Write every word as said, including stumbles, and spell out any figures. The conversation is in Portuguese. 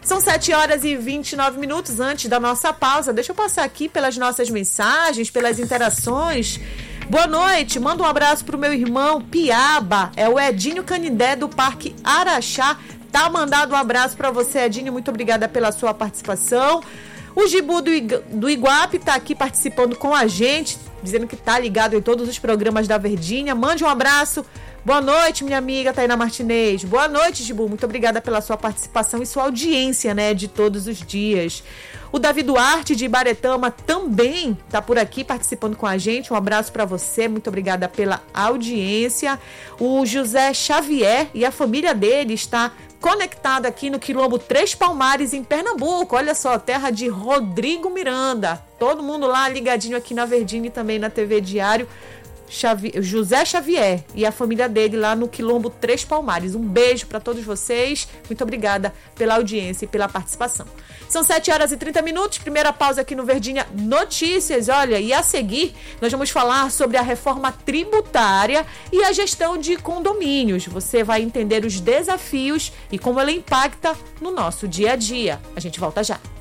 São sete horas e vinte e nove minutos antes da nossa pausa. Deixa eu passar aqui pelas nossas mensagens, pelas interações. Boa noite, manda um abraço pro meu irmão Piaba, é o Edinho Canindé do Parque Araxá. Tá mandado um abraço para você, Edinho, muito obrigada pela sua participação. O Gibu do, Igu- do Iguape tá aqui participando com a gente, dizendo que tá ligado em todos os programas da Verdinha. Mande um abraço. Boa noite, minha amiga Tainá Martinez. Boa noite, Gibu. Muito obrigada pela sua participação e sua audiência, né, de todos os dias. O Davi Duarte de Ibaretama também tá por aqui participando com a gente. Um abraço para você. Muito obrigada pela audiência. O José Xavier e a família dele está conectado aqui no quilombo Três Palmares, em Pernambuco. Olha só, terra de Rodrigo Miranda. Todo mundo lá ligadinho aqui na Verdinha e também na T V Diário. Xavier, José Xavier e a família dele lá no quilombo Três Palmares. Um beijo para todos vocês. Muito obrigada pela audiência e pela participação. São sete horas e trinta minutos. Primeira pausa aqui no Verdinha Notícias. Olha, e a seguir nós vamos falar sobre a reforma tributária e a gestão de condomínios. Você vai entender os desafios e como ela impacta no nosso dia a dia. A gente volta já.